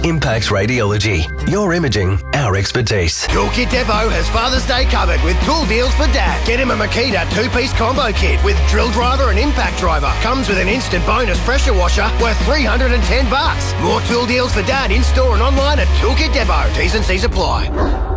Impact Radiology. Your imaging, our expertise. Toolkit Depot has Father's Day covered with tool deals for Dad. Get him a Makita 2-piece combo kit with drill driver and impact driver. Comes with an instant bonus pressure washer worth $310. More tool deals for Dad in store and online at Toolkit Depot. T's and C's apply.